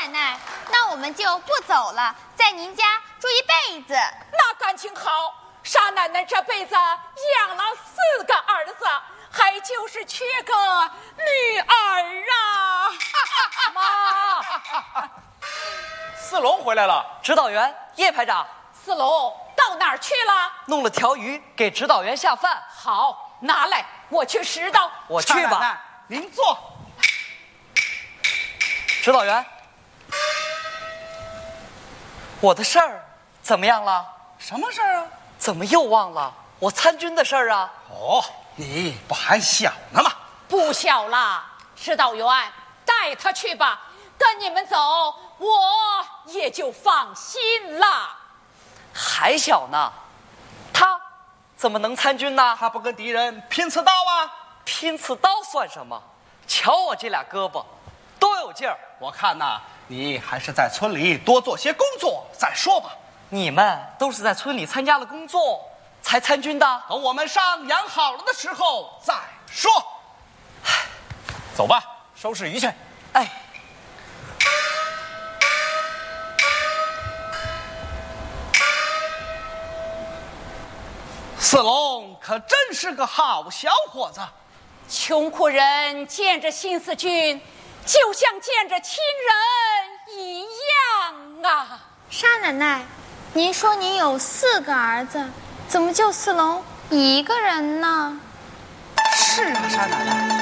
奶奶，那我们就不走了，在您家住一辈子。 那感情好，傻奶奶这辈子养了4个儿子，还就是缺个女儿啊！ 妈，四龙回来了。 指导员叶排长， 四龙到哪儿去了？ 弄了条鱼给指导员下饭。 好，拿来，我去拾到。 我去吧。 傻奶奶，您坐。 指导员，我的事儿怎么样了？ 什么事儿啊？ 怎么又忘了我参军的事儿啊？ 哦，你不还小呢吗？ 不小了，指导员带他去吧，跟你们走，我也就放心了。 还小呢，他怎么能参军呢？ 他不跟敌人拼刺刀啊？ 拼刺刀算什么？瞧我这俩胳膊，多有劲儿！ 我看呐，你还是在村里多做些工作再说吧。 你们都是在村里参加了工作才参军的， 等我们伤养好了的时候再说。走吧，收拾鱼去。 哎， 四龙可真是个好小伙子。 穷苦人见着新四军，就像见着亲人一样啊！ 沙奶奶，您说您有4个儿子，怎么就四龙一个人呢？ 是啊，沙奶奶。